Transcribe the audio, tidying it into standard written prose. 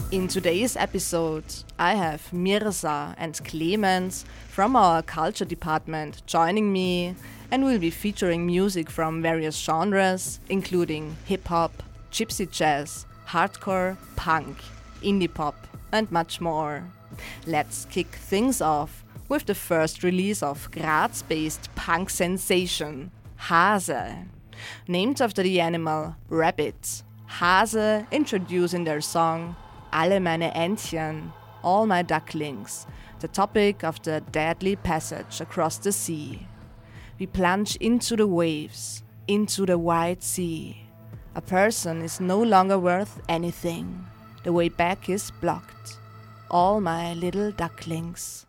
In today's episode, I have Mirza and Clemens from our culture department joining me, and we'll be featuring music from various genres, including hip-hop, gypsy jazz, hardcore, punk, indie pop, and much more. Let's kick things off with the first release of Graz-based punk sensation, Hase. Named after the animal rabbit, Hase introduce in their song Alle meine Entchen, all my ducklings, the topic of the deadly passage across the sea. We plunge into the waves, into the wide sea. A person is no longer worth anything. The way back is blocked. All my little ducklings.